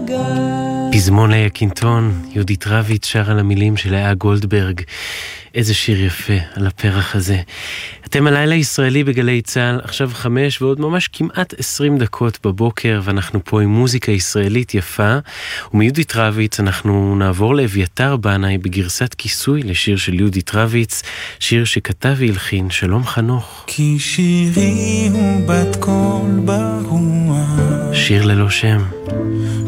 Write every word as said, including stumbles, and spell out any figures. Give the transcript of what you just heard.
פזמון ליקינטון, יהודית רביץ שר על המילים של לאה גולדברג. איזה שיר יפה על הפרח הזה. אתם הלילה ישראלי בגלי צהל, עכשיו חמש ועוד ממש כמעט עשרים דקות בבוקר, ואנחנו פה עם מוזיקה ישראלית יפה, ומיהודית רביץ אנחנו נעבור לאביתר בנאי בגרסת כיסוי לשיר של יהודית רביץ, שיר שכתב והלחין שלום חנוך. כי שירי הוא בת קול ברוח, שיר ללא שם.